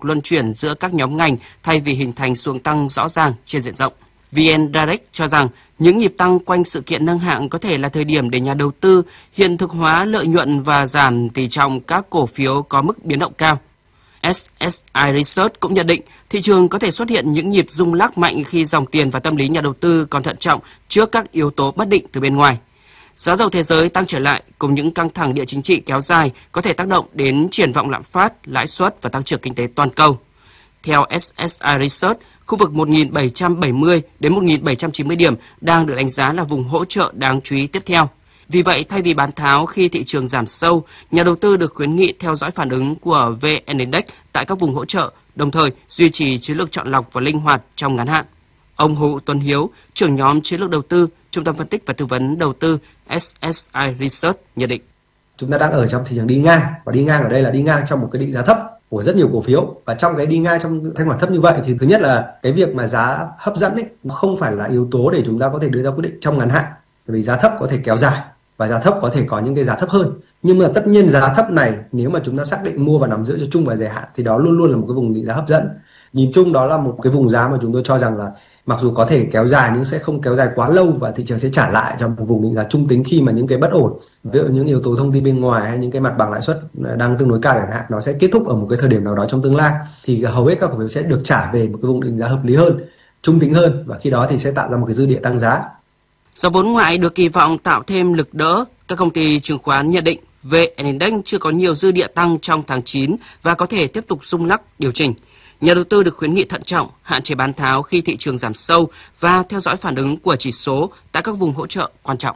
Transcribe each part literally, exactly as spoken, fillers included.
cuộc luân chuyển giữa các nhóm ngành thay vì hình thành xu hướng tăng rõ ràng trên diện rộng. vê en Direct cho rằng những nhịp tăng quanh sự kiện nâng hạng có thể là thời điểm để nhà đầu tư hiện thực hóa lợi nhuận và giảm tỷ trọng các cổ phiếu có mức biến động cao. ét ét i Research cũng nhận định thị trường có thể xuất hiện những nhịp rung lắc mạnh khi dòng tiền và tâm lý nhà đầu tư còn thận trọng trước các yếu tố bất định từ bên ngoài. Giá dầu thế giới tăng trở lại cùng những căng thẳng địa chính trị kéo dài có thể tác động đến triển vọng lạm phát, lãi suất và tăng trưởng kinh tế toàn cầu. Theo ét ét i Research, khu vực một nghìn bảy trăm bảy mươi đến một nghìn bảy trăm chín mươi điểm đang được đánh giá là vùng hỗ trợ đáng chú ý tiếp theo. Vì vậy, thay vì bán tháo khi thị trường giảm sâu, nhà đầu tư được khuyến nghị theo dõi phản ứng của vê en Index tại các vùng hỗ trợ, đồng thời duy trì chiến lược chọn lọc và linh hoạt trong ngắn hạn. Ông Hồ Tuấn Hiếu, trưởng nhóm chiến lược đầu tư, Trung tâm phân tích và tư vấn đầu tư ét ét i Research nhận định. Chúng ta đang ở trong thị trường đi ngang, và đi ngang ở đây là đi ngang trong một cái định giá thấp của rất nhiều cổ phiếu, và trong cái đi ngang trong thanh khoản thấp như vậy thì thứ nhất là cái việc mà giá hấp dẫn ấy nó không phải là yếu tố để chúng ta có thể đưa ra quyết định trong ngắn hạn, bởi vì giá thấp có thể kéo dài và giá thấp có thể có những cái giá thấp hơn. Nhưng mà tất nhiên giá thấp này nếu mà chúng ta xác định mua và nắm giữ cho chung và dài hạn thì đó luôn luôn là một cái vùng định giá hấp dẫn. Nhìn chung đó là một cái vùng giá mà chúng tôi cho rằng là mặc dù có thể kéo dài nhưng sẽ không kéo dài quá lâu, và thị trường sẽ trả lại cho một vùng định giá trung tính khi mà những cái bất ổn, ví dụ những yếu tố thông tin bên ngoài hay những cái mặt bằng lãi suất đang tương đối cao chẳng hạn, nó sẽ kết thúc ở một cái thời điểm nào đó trong tương lai, thì hầu hết các cổ phiếu sẽ được trả về một cái vùng định giá hợp lý hơn, trung tính hơn, và khi đó thì sẽ tạo ra một cái dư địa tăng giá. Do vốn ngoại được kỳ vọng tạo thêm lực đỡ, các công ty chứng khoán nhận định vê en Index chưa có nhiều dư địa tăng trong tháng chín và có thể tiếp tục rung lắc điều chỉnh. Nhà đầu tư được khuyến nghị thận trọng, hạn chế bán tháo khi thị trường giảm sâu và theo dõi phản ứng của chỉ số tại các vùng hỗ trợ quan trọng.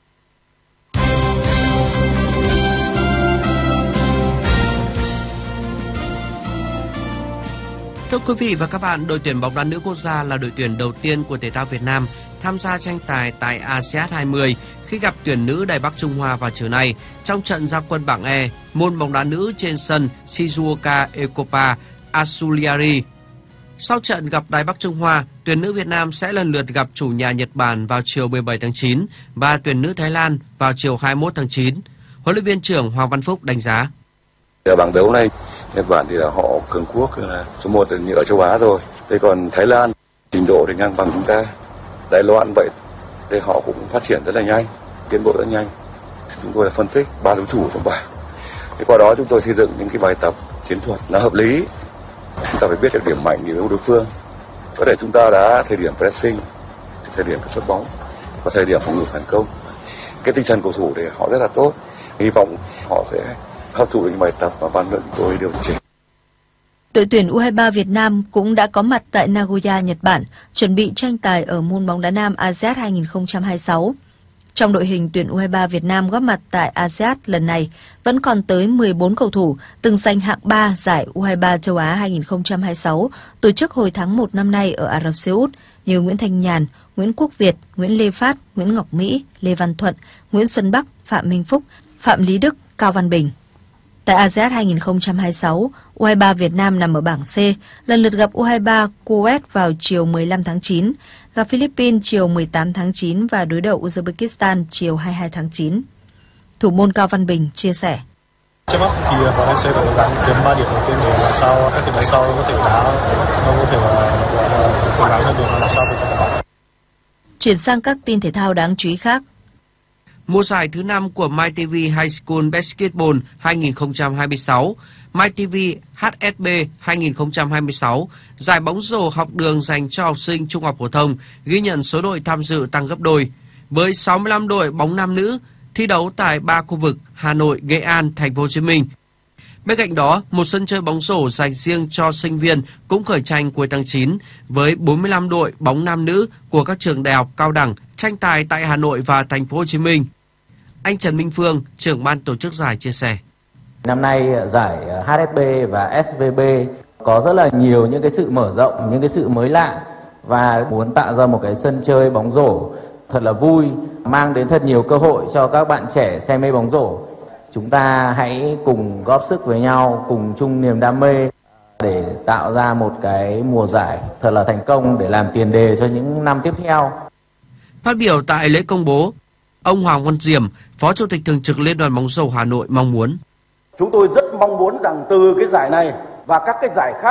Thưa quý vị và các bạn, đội tuyển bóng đá nữ quốc gia là đội tuyển đầu tiên của thể thao Việt Nam tham gia tranh tài tại a sê an hai mươi khi gặp tuyển nữ Đài Bắc Trung Hoa vào chiều nay trong trận ra quân bảng E môn bóng đá nữ trên sân Shizuoka Ekopa Asuliari. Sau trận gặp Đài Bắc Trung Hoa, tuyển nữ Việt Nam sẽ lần lượt gặp chủ nhà Nhật Bản vào chiều mười bảy tháng chín và tuyển nữ Thái Lan vào chiều hai mươi mốt tháng chín. Huấn luyện viên trưởng Hoàng Văn Phúc đánh giá. Ở bảng đấu này, Nhật Bản thì là họ cường quốc là số một ở châu Á rồi. Thế còn Thái Lan trình độ thì ngang bằng chúng ta. Đài Loan vậy, thì họ cũng phát triển rất là nhanh, tiến bộ rất nhanh. Chúng tôi là phân tích ba đối thủ trong bảng. Thế qua đó chúng tôi xây dựng những cái bài tập chiến thuật nó hợp lý. Chúng ta phải biết được điểm mạnh, điểm yếu đối phương. Có thể chúng ta đã thời điểm pressing, thời điểm xuất bóng và thời điểm phòng ngự phản công. Cái tinh thần cầu thủ thì họ rất là tốt. Hy vọng họ sẽ hấp thụ những bài tập mà ban luận tôi điều chỉnh. Đội tuyển u hai ba Việt Nam cũng đã có mặt tại Nagoya, Nhật Bản, chuẩn bị tranh tài ở môn bóng đá nam a sê an hai không hai sáu. Trong đội hình tuyển u hai ba Việt Nam góp mặt tại a sê an lần này vẫn còn tới mười bốn cầu thủ từng giành hạng ba giải u hai ba châu Á hai không hai sáu tổ chức hồi tháng một năm nay ở Ả Rập Xê Út như Nguyễn Thanh Nhàn, Nguyễn Quốc Việt, Nguyễn Lê Phát, Nguyễn Ngọc Mỹ, Lê Văn Thuận, Nguyễn Xuân Bắc, Phạm Minh Phúc, Phạm Lý Đức, Cao Văn Bình. Tại a sê an hai không hai sáu, u hai ba Việt Nam nằm ở bảng C, lần lượt gặp u hai ba Kuwait vào chiều mười lăm tháng chín, gặp Philippines chiều mười tám tháng chín và đối đầu Uzbekistan chiều hai mươi hai tháng chín. Thủ môn Cao Văn Bình chia sẻ. Trước mắt thì bọn em sẽ cố gắng kiếm ba điểm đầu tiên để làm sao các trận đấu sau có thể đá, nó có thể cố gắng hơn được làm sao để các bạn. Chuyển sang các tin thể thao đáng chú ý khác. Mùa giải thứ năm của MyTV High School Basketball hai không hai sáu, MyTV hát ét bê hai không hai sáu, giải bóng rổ học đường dành cho học sinh trung học phổ thông, ghi nhận số đội tham dự tăng gấp đôi. Với sáu mươi lăm đội bóng nam nữ thi đấu tại ba khu vực Hà Nội, Nghệ An, Thành phố Hồ Chí Minh. Bên cạnh đó, một sân chơi bóng rổ dành riêng cho sinh viên cũng khởi tranh cuối tháng chín với bốn mươi lăm đội bóng nam nữ của các trường đại học cao đẳng tranh tài tại Hà Nội và Thành phố Hồ Chí Minh. Anh Trần Minh Phương, trưởng ban tổ chức giải chia sẻ. Năm nay giải hát ét bê và ét vê bê có rất là nhiều những cái sự mở rộng, những cái sự mới lạ và muốn tạo ra một cái sân chơi bóng rổ thật là vui, mang đến thật nhiều cơ hội cho các bạn trẻ say mê bóng rổ. Chúng ta hãy cùng góp sức với nhau, cùng chung niềm đam mê để tạo ra một cái mùa giải thật là thành công để làm tiền đề cho những năm tiếp theo. Phát biểu tại lễ công bố, ông Hoàng Văn Diệm, Phó Chủ tịch Thường trực Liên đoàn bóng rổ Hà Nội mong muốn. Chúng tôi rất mong muốn rằng từ cái giải này và các cái giải khác